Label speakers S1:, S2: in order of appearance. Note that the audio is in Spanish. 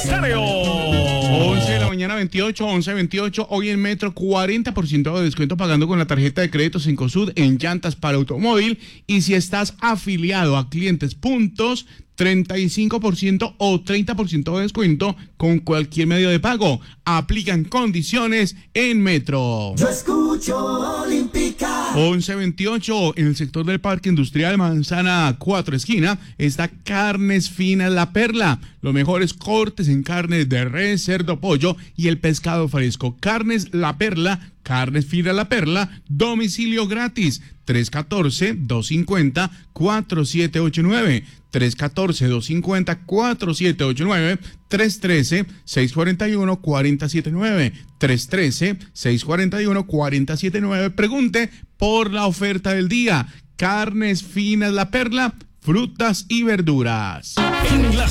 S1: Estéreo.
S2: 11 de la mañana 28, 11:28. Hoy en Metro 40% de descuento pagando con la tarjeta de crédito Cencosud en llantas para automóvil. Y si estás afiliado a Clientes Puntos, 35% o 30% de descuento con cualquier medio de pago. Aplican condiciones en Metro.
S3: Yo escucho Olímpica.
S2: 11:28. En el sector del Parque Industrial Manzana 4 Esquina está Carnes Finas La Perla. Los mejores cortes en carne de res, cerdo, pollo y el pescado fresco. Carnes La Perla, Carnes Finas La Perla, domicilio gratis. 314-250-4789. 314-250-4789. 313-641-4079. 313-641-4079. Pregunte por la oferta del día. Carnes Finas La Perla, frutas y verduras.
S1: En la